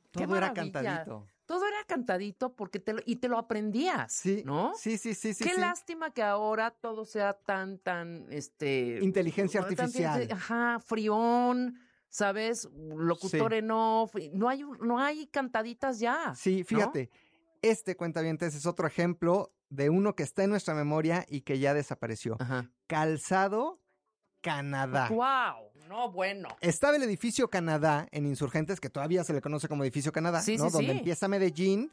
Todo era cantadito. Todo era cantadito porque te lo aprendías, sí, ¿no? Sí. Qué lástima que ahora todo sea tan, inteligencia artificial. Frión, ¿sabes? Locutor en off. No hay cantaditas ya. Sí, fíjate. ¿No? Cuentavientes, es otro ejemplo de uno que está en nuestra memoria y que ya desapareció. Ajá. Calzado Canadá. ¡Wow! No, bueno. Estaba el edificio Canadá en Insurgentes, que todavía se le conoce como edificio Canadá, ¿no? Donde empieza Medellín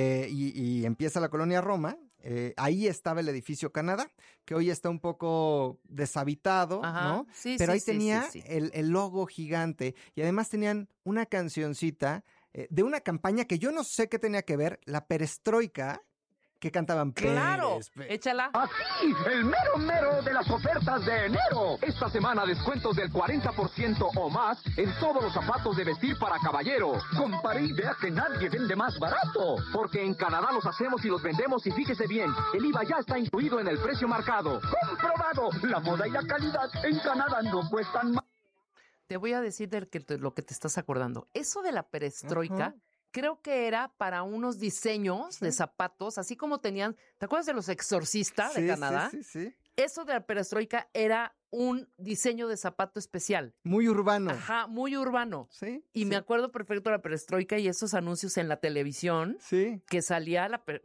y empieza la colonia Roma. Ahí estaba el edificio Canadá, que hoy está un poco deshabitado, ¿no? Sí, pero ahí tenía el logo gigante y además tenían una cancioncita de una campaña que yo no sé qué tenía que ver, la perestroika, que cantaban ¡Claro! Échala. Así, el mero de las ofertas de enero. Esta semana descuentos del 40% o más en todos los zapatos de vestir para caballero. Compare y vea que nadie vende más barato. Porque en Canadá los hacemos y los vendemos y fíjese bien, el IVA ya está incluido en el precio marcado. ¡Comprobado! La moda y la calidad en Canadá no cuestan más. Te voy a decir lo que te estás acordando. Eso de la perestroika... Creo que era para unos diseños de zapatos, así como tenían, ¿te acuerdas de los exorcistas de Canadá? Sí. Eso de la perestroika era un diseño de zapato especial. Muy urbano. Ajá, muy urbano. Sí. Y me acuerdo perfecto de la perestroika y esos anuncios en la televisión. Sí. Que salía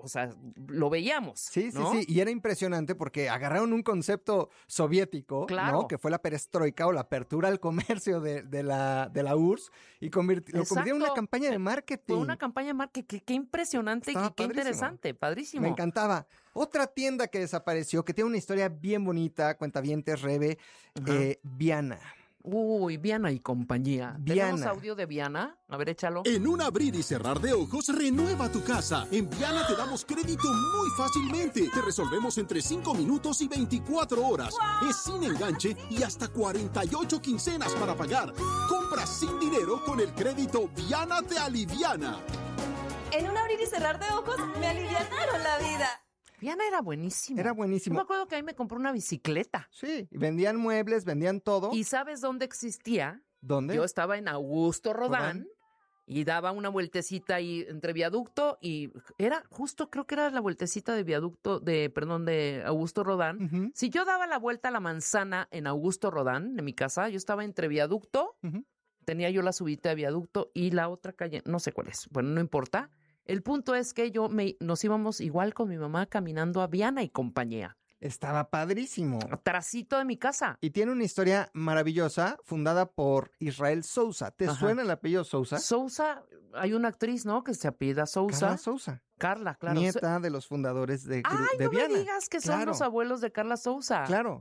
lo veíamos. Sí, ¿no? sí. Y era impresionante porque agarraron un concepto soviético, claro, ¿no? Que fue la perestroika o la apertura al comercio de la URSS y lo convirtieron en una campaña de marketing. Fue una campaña de marketing. Qué impresionante y qué interesante. Padrísimo. Me encantaba. Otra tienda que desapareció, que tiene una historia bien bonita, cuentavientes, Rebe, Viana. Uy, Viana y compañía. ¿Tenemos audio de Viana? A ver, échalo. En un abrir y cerrar de ojos, renueva tu casa. En Viana te damos crédito muy fácilmente. Te resolvemos entre 5 minutos y 24 horas. ¡Wow! Es sin enganche y hasta 48 quincenas para pagar. Compra sin dinero con el crédito Viana Te Aliviana. En un abrir y cerrar de ojos, me alivianaron la vida. Viana era buenísimo. Era buenísimo. Yo me acuerdo que ahí me compré una bicicleta. Sí, vendían muebles, vendían todo. ¿Y sabes dónde existía? ¿Dónde? Yo estaba en Augusto Rodán y daba una vueltecita ahí entre viaducto y era justo, creo que era la vueltecita de Augusto Rodán. Uh-huh. Si yo daba la vuelta a la manzana en Augusto Rodán, en mi casa, yo estaba entre viaducto, tenía yo la subida de viaducto y la otra calle, no sé cuál es, bueno, no importa. El punto es que nos íbamos igual con mi mamá caminando a Viana y compañía. Estaba padrísimo. Trasito de mi casa. Y tiene una historia maravillosa fundada por Israel Sousa. ¿Te suena el apellido Sousa? Sousa, hay una actriz, ¿no? Que se apellida Sousa. Carla Sousa. Carla, claro. Nieta de los fundadores de Viana. No me digas que son los abuelos de Carla Sousa. Claro.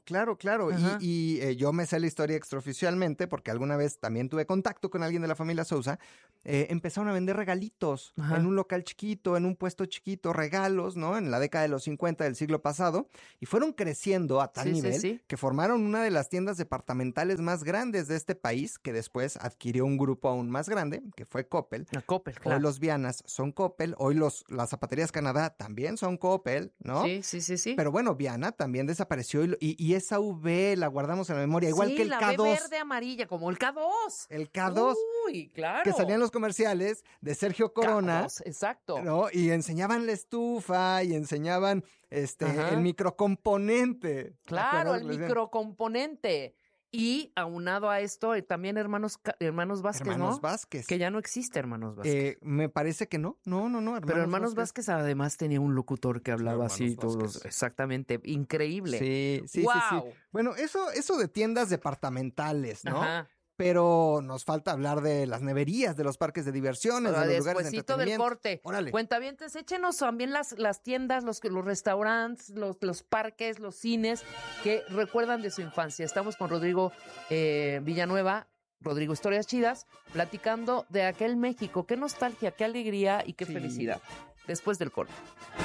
Y yo me sé la historia extraoficialmente porque alguna vez también tuve contacto con alguien de la familia Sousa. Empezaron a vender regalitos en un local chiquito, en un puesto chiquito, regalos, ¿no? En la década de los 50 del siglo pasado. Y fueron creciendo a tal nivel que formaron una de las tiendas departamentales más grandes de este país, que después adquirió un grupo aún más grande, que fue Coppel. Coppel, claro. Hoy los Vianas son Coppel, hoy las zapaterías Canadá también son Coppel, ¿no? Sí. Pero bueno, Viana también desapareció y esa V la guardamos en la memoria, igual que el K2. V verde amarilla, como el K2. El K2. Uy, claro. Que salían los comerciales de Sergio Corona. K2, exacto. ¿No? Y enseñaban la estufa y enseñaban el microcomponente. Claro, el microcomponente. Y aunado a esto, también Hermanos Vázquez, Hermanos Vázquez. Que ya no existe Hermanos Vázquez. Me parece que no. No. Pero Hermanos Vázquez además tenía un locutor que hablaba así, todos. Exactamente. Increíble. Sí. ¡Wow! Sí. Bueno, eso de tiendas departamentales, ¿no? Ajá. Pero nos falta hablar de las neverías, de los parques de diversiones, de los lugares de entretenimiento. Del corte. Órale. Cuentavientes, échenos también las tiendas, los restaurantes, los parques, los cines que recuerdan de su infancia. Estamos con Rodrigo Villanueva, Rodrigo Historias Chidas, platicando de aquel México. Qué nostalgia, qué alegría y qué felicidad. Después del corte.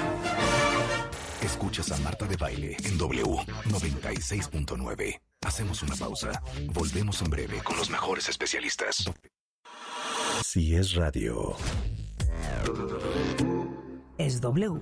Escuchas a Marta de Baile en W 96.9. Hacemos una pausa. Volvemos en breve con los mejores especialistas. Si es radio, es W.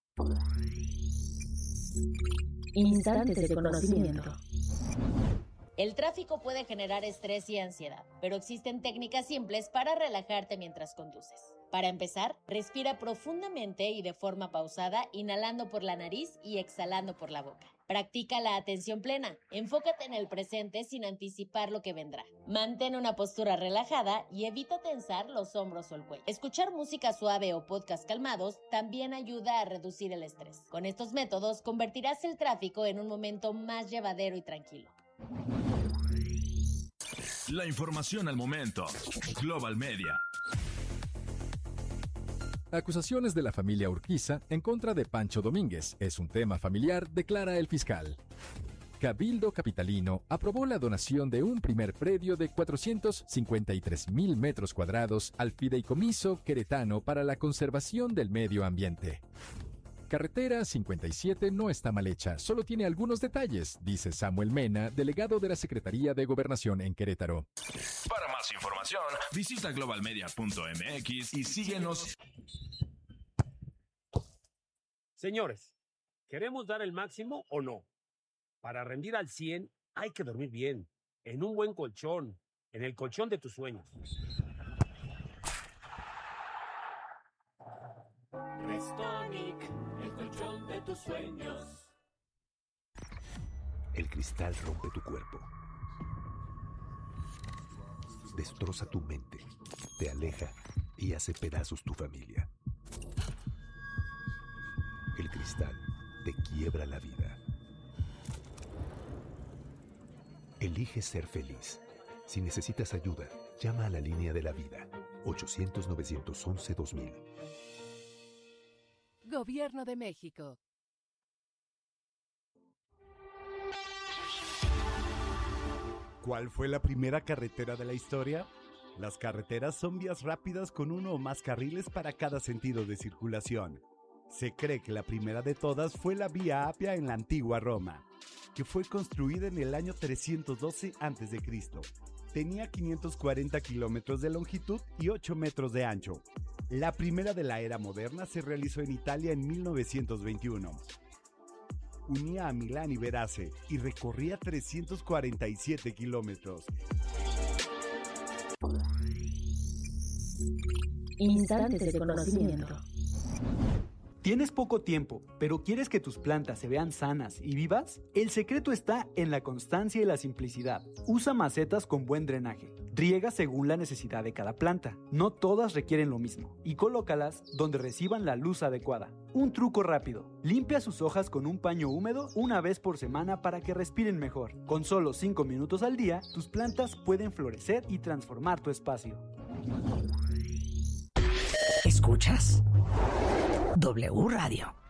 Instantes de conocimiento. El tráfico puede generar estrés y ansiedad, pero existen técnicas simples para relajarte mientras conduces. Para empezar, respira profundamente y de forma pausada, inhalando por la nariz y exhalando por la boca. Practica la atención plena. Enfócate en el presente sin anticipar lo que vendrá. Mantén una postura relajada y evita tensar los hombros o el cuello. Escuchar música suave o podcast calmados también ayuda a reducir el estrés. Con estos métodos, convertirás el tráfico en un momento más llevadero y tranquilo. La información al momento. Global Media. Acusaciones de la familia Urquiza en contra de Pancho Domínguez. Es un tema familiar, declara el fiscal. Cabildo Capitalino aprobó la donación de un primer predio de 453,000 metros cuadrados al Fideicomiso Queretano para la conservación del medio ambiente. Carretera 57 no está mal hecha, solo tiene algunos detalles, dice Samuel Mena, delegado de la Secretaría de Gobernación en Querétaro. Para más información, visita globalmedia.mx y síguenos. Señores, ¿queremos dar el máximo o no? Para rendir al 100 hay que dormir bien, en un buen colchón, en el colchón de tus sueños. Restonic, el colchón de tus sueños. El cristal rompe tu cuerpo. Destroza tu mente, te aleja y hace pedazos tu familia. El cristal te quiebra la vida. Elige ser feliz. Si necesitas ayuda, llama a la línea de la vida. 800-911-2000. Gobierno de México. ¿Cuál fue la primera carretera de la historia? Las carreteras son vías rápidas con uno o más carriles para cada sentido de circulación. Se cree que la primera de todas fue la Vía Apia en la antigua Roma, que fue construida en el año 312 a.C. Tenía 540 kilómetros de longitud y 8 metros de ancho. La primera de la era moderna se realizó en Italia en 1921. Unía a Milán y Verace y recorría 347 kilómetros. Instantes de conocimiento. ¿Tienes poco tiempo, pero quieres que tus plantas se vean sanas y vivas? El secreto está en la constancia y la simplicidad. Usa macetas con buen drenaje. Riega según la necesidad de cada planta. No todas requieren lo mismo. Y colócalas donde reciban la luz adecuada. Un truco rápido. Limpia sus hojas con un paño húmedo una vez por semana para que respiren mejor. Con solo 5 minutos al día, tus plantas pueden florecer y transformar tu espacio. ¿Escuchas? W Radio.